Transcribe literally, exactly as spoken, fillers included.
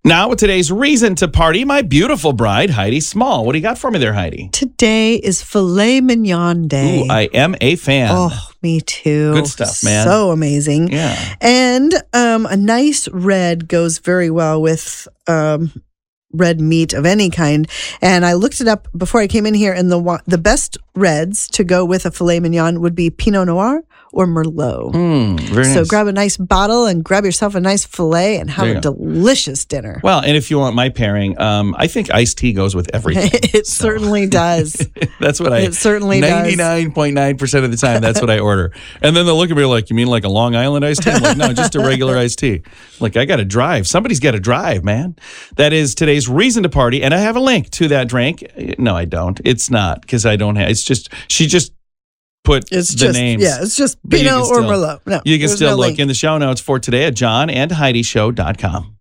Now with today's reason to party, my beautiful bride, Heidi Small. What do you got for me there, Heidi? Today is filet mignon day. Ooh, I am a fan. Oh, me too. Good stuff, man. So amazing. Yeah. And um, a nice red goes very well with um, red meat of any kind. And I looked it up before I came in here, and the wa- the best reds to go with a filet mignon would be Pinot Noir or Merlot. Mm, very so nice. grab a nice bottle and grab yourself a nice filet and have There you a go. delicious dinner. Well, and if you want my pairing, um, I think iced tea goes with everything. It So, certainly does. that's what I. It certainly does. ninety-nine point nine percent of the time, that's what I order. And then they'll look at me like, "You mean like a Long Island iced tea?" I'm like, "No, just a regular iced tea." Like, I got to drive. Somebody's got to drive, man. That is today's reason to party, and I have a link to that drink. No, I don't. It's not because I don't have. It's just she just. Put It's the just, names. yeah, it's just But you Pinot can or still- Merlot. No, You can there's still no look link. in the show notes for today at john and heidi show dot com.